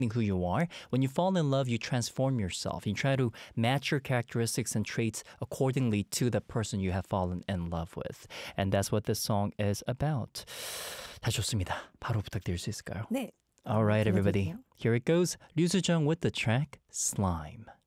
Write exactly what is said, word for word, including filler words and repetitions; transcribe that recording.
who you are. When you fall in love, you transform yourself. You try to match your characteristics and traits accordingly to the person you have fallen in love with. And that's what this song is about. 다 좋습니다. 바로 부탁드릴 수 있을까요? 네. All right, everybody. 들려드릴게요. Here it goes. 류수정 with the track Slime.